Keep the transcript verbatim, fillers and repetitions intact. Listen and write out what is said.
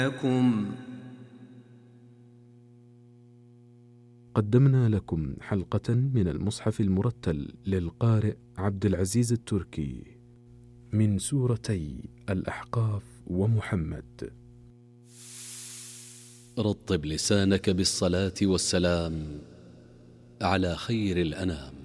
لكم قدمنا لكم حلقة من المصحف المرتل للقارئ عبد العزيز التركي من سورتي الأحقاف ومحمد. رطب لسانك بالصلاة والسلام على خير الأنام.